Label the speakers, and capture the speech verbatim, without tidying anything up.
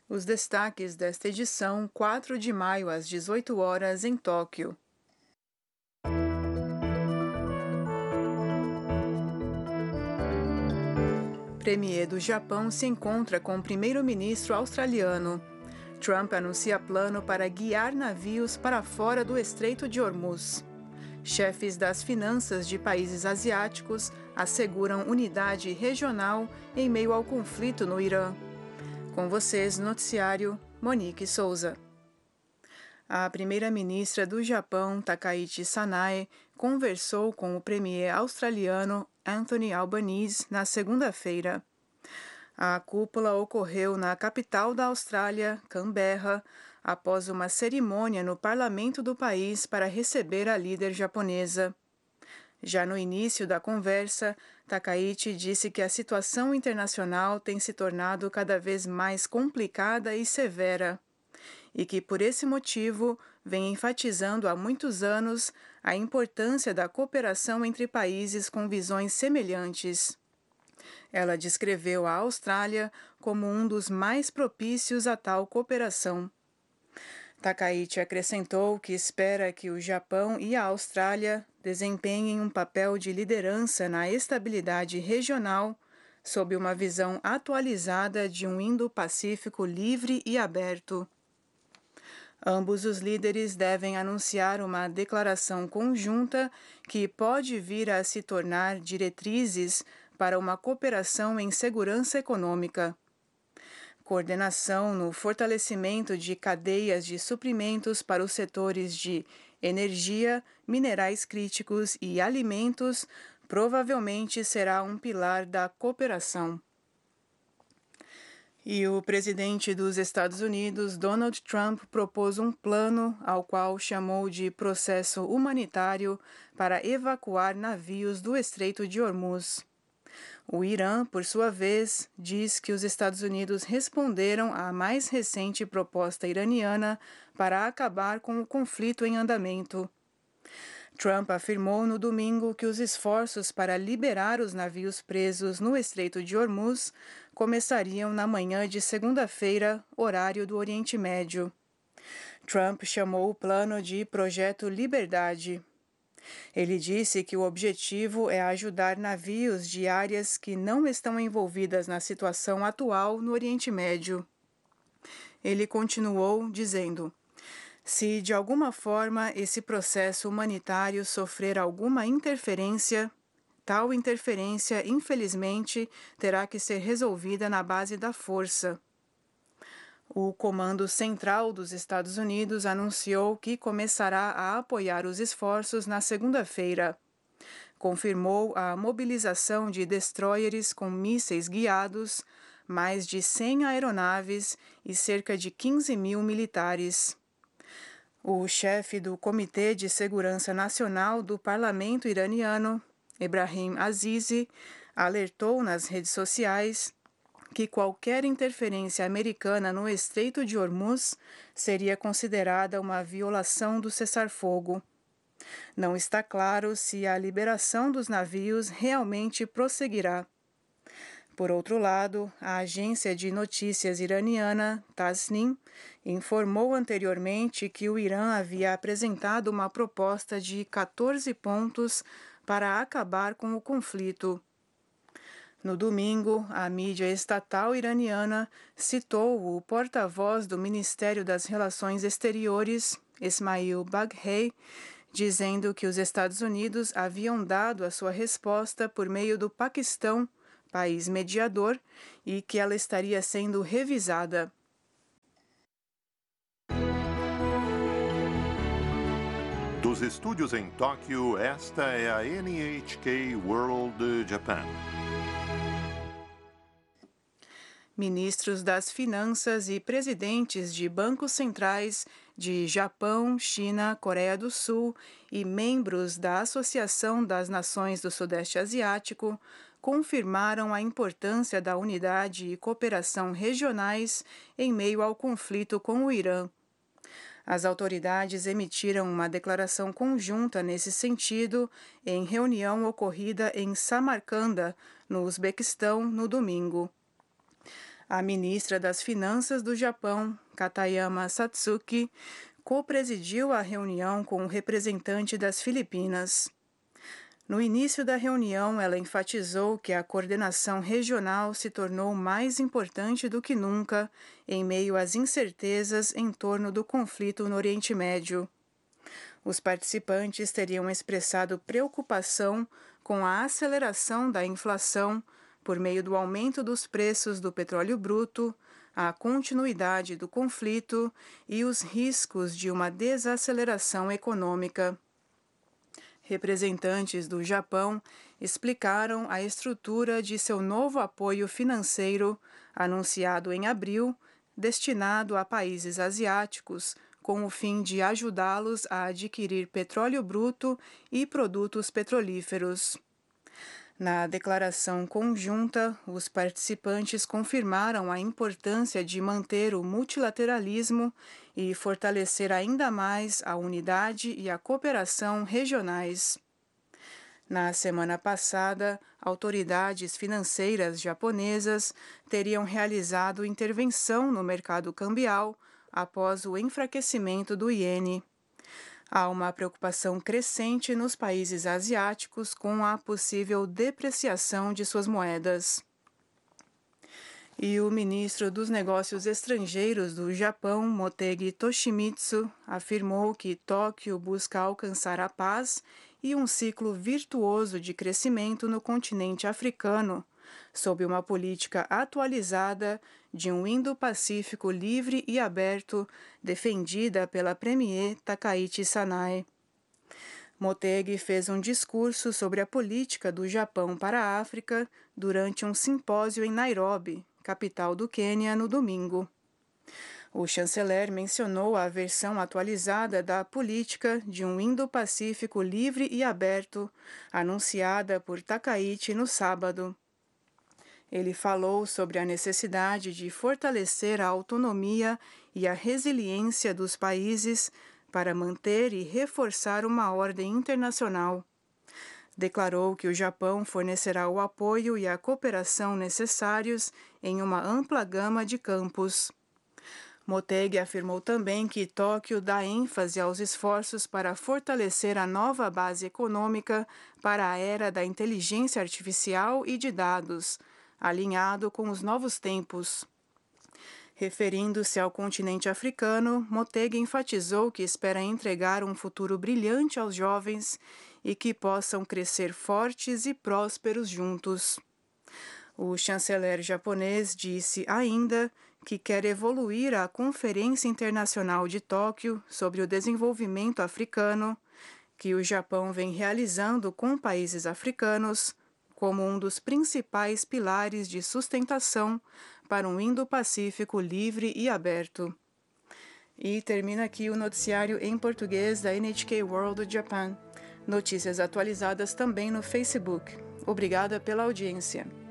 Speaker 1: Os destaques desta edição, quatro de maio às dezoito horas, em Tóquio. Premier do Japão se encontra com o primeiro-ministro australiano. Trump anuncia plano para guiar navios para fora do Estreito de Hormuz. Chefes das finanças de países asiáticos asseguram unidade regional em meio ao conflito no Irã. Com vocês, noticiário Monique Souza. A primeira-ministra do Japão, Takaichi Sanae, conversou com o premier australiano Anthony Albanese na segunda-feira. A cúpula ocorreu na capital da Austrália, Canberra, após uma cerimônia no parlamento do país para receber a líder japonesa. Já no início da conversa, Takaichi disse que a situação internacional tem se tornado cada vez mais complicada e severa, e que, por esse motivo, vem enfatizando há muitos anos a importância da cooperação entre países com visões semelhantes. Ela descreveu a Austrália como um dos mais propícios a tal cooperação. Takaichi acrescentou que espera que o Japão e a Austrália desempenhem um papel de liderança na estabilidade regional sob uma visão atualizada de um Indo-Pacífico livre e aberto. Ambos os líderes devem anunciar uma declaração conjunta que pode vir a se tornar diretrizes para uma cooperação em segurança econômica. Coordenação no fortalecimento de cadeias de suprimentos para os setores de energia, minerais críticos e alimentos provavelmente será um pilar da cooperação. E o presidente dos Estados Unidos, Donald Trump, propôs um plano ao qual chamou de processo humanitário para evacuar navios do Estreito de Hormuz. O Irã, por sua vez, diz que os Estados Unidos responderam à mais recente proposta iraniana para acabar com o conflito em andamento. Trump afirmou no domingo que os esforços para liberar os navios presos no Estreito de Hormuz começariam na manhã de segunda-feira, horário do Oriente Médio. Trump chamou o plano de Projeto Liberdade. Ele disse que o objetivo é ajudar navios de áreas que não estão envolvidas na situação atual no Oriente Médio. Ele continuou dizendo: se de alguma forma esse processo humanitário sofrer alguma interferência, tal interferência, infelizmente, terá que ser resolvida na base da força. O Comando Central dos Estados Unidos anunciou que começará a apoiar os esforços na segunda-feira. Confirmou a mobilização de destroyers com mísseis guiados, mais de cem aeronaves e cerca de quinze mil militares. O chefe do Comitê de Segurança Nacional do Parlamento iraniano, Ebrahim Azizi, alertou nas redes sociais que qualquer interferência americana no Estreito de Hormuz seria considerada uma violação do cessar-fogo. Não está claro se a liberação dos navios realmente prosseguirá. Por outro lado, a agência de notícias iraniana, Tasnim, informou anteriormente que o Irã havia apresentado uma proposta de quatorze pontos para acabar com o conflito. No domingo, a mídia estatal iraniana citou o porta-voz do Ministério das Relações Exteriores, Esmail Baghei, dizendo que os Estados Unidos haviam dado a sua resposta por meio do Paquistão, país mediador, e que ela estaria sendo revisada.
Speaker 2: Dos estúdios em Tóquio, esta é a N H K World Japan.
Speaker 1: Ministros das Finanças e presidentes de bancos centrais de Japão, China, Coreia do Sul e membros da Associação das Nações do Sudeste Asiático confirmaram a importância da unidade e cooperação regionais em meio ao conflito com o Irã. As autoridades emitiram uma declaração conjunta nesse sentido em reunião ocorrida em Samarcanda, no Uzbequistão, no domingo. A ministra das Finanças do Japão, Katayama Satsuki, co-presidiu a reunião com o representante das Filipinas. No início da reunião, ela enfatizou que a coordenação regional se tornou mais importante do que nunca em meio às incertezas em torno do conflito no Oriente Médio. Os participantes teriam expressado preocupação com a aceleração da inflação por meio do aumento dos preços do petróleo bruto, a continuidade do conflito e os riscos de uma desaceleração econômica. Representantes do Japão explicaram a estrutura de seu novo apoio financeiro, anunciado em abril, destinado a países asiáticos, com o fim de ajudá-los a adquirir petróleo bruto e produtos petrolíferos. Na declaração conjunta, os participantes confirmaram a importância de manter o multilateralismo e fortalecer ainda mais a unidade e a cooperação regionais. Na semana passada, autoridades financeiras japonesas teriam realizado intervenção no mercado cambial após o enfraquecimento do iene. Há uma preocupação crescente nos países asiáticos com a possível depreciação de suas moedas. E o ministro dos Negócios Estrangeiros do Japão, Motegi Toshimitsu, afirmou que Tóquio busca alcançar a paz e um ciclo virtuoso de crescimento no continente africano, sob uma política atualizada de um Indo-Pacífico livre e aberto, defendida pela premier Takaichi Sanae. Motegi fez um discurso sobre a política do Japão para a África durante um simpósio em Nairobi, capital do Quênia, no domingo. O chanceler mencionou a versão atualizada da política de um Indo-Pacífico livre e aberto, anunciada por Takaichi no sábado. Ele falou sobre a necessidade de fortalecer a autonomia e a resiliência dos países para manter e reforçar uma ordem internacional. Declarou que o Japão fornecerá o apoio e a cooperação necessários em uma ampla gama de campos. Motegi afirmou também que Tóquio dá ênfase aos esforços para fortalecer a nova base econômica para a era da inteligência artificial e de dados, alinhado com os novos tempos. Referindo-se ao continente africano, Motegi enfatizou que espera entregar um futuro brilhante aos jovens e que possam crescer fortes e prósperos juntos. O chanceler japonês disse ainda que quer evoluir a Conferência Internacional de Tóquio sobre o Desenvolvimento Africano, que o Japão vem realizando com países africanos, como um dos principais pilares de sustentação para um Indo-Pacífico livre e aberto. E termina aqui o noticiário em português da N H K World Japan. Notícias atualizadas também no Facebook. Obrigada pela audiência.